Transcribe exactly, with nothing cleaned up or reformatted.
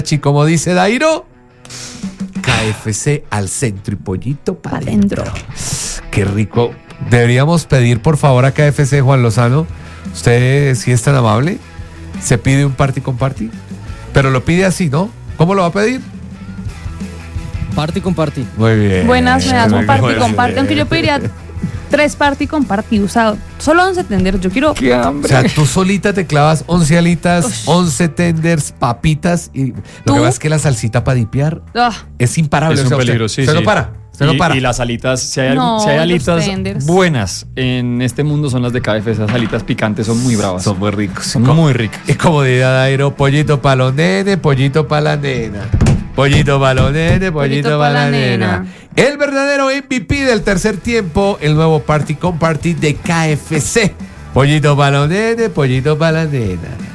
Y como dice Dairo, K F C al centro y pollito para adentro. Qué rico. Deberíamos pedir por favor a K F C, Juan Lozano. Usted, si es tan amable, se pide un party con party, pero lo pide así, ¿no? ¿Cómo lo va a pedir? Party con party. Muy bien. Buenas, me das un party Muy con party. bien. Aunque yo pediría tres party con party. O sea, solo once tenders. Yo quiero. ¡Qué hambre! O sea, tú solita te clavas once alitas, Ush. once tenders, papitas y lo ¿Tú? que pasa es que la salsita para dipiar Ah, es imparable. Es O un sea, usted- peligro, sí, usted sí. no para, usted no Y, para. y las alitas, si hay, No, si hay los alitas tenders. buenas en este mundo son las de K F C. Esas alitas picantes son muy bravas. Son muy ricos. Son muy ricas. Es como diría Dairo, pollito para los nenes, pollito para la nena. Pollito para los nenes, pollito Pollito para pa' la la nena. nena. El verdadero M V P del tercer tiempo, el nuevo party con party de K F C. Pollito para los nenes, pollito para la nena.